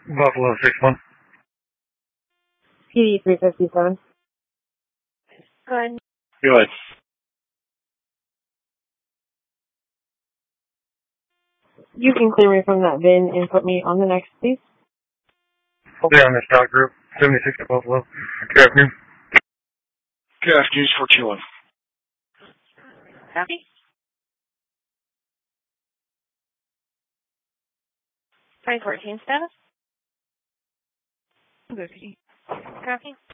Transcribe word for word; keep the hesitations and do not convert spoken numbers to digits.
Buffalo six one. P D three fifty-seven. Good. Good. You can clear me from that bin and put me on the next, please. There on the stock group, seventy-six at Buffalo. Good afternoon. Good afternoon, four two one. Copy. twenty fourteen status. Good. Copy.